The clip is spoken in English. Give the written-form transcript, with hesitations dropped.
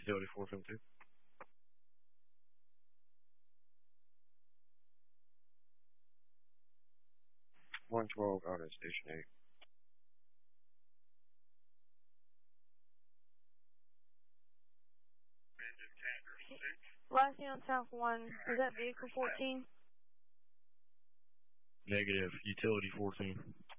utility 452. 112 out at station 8. Last thing on South 1, is that vehicle 14? Negative, utility 14.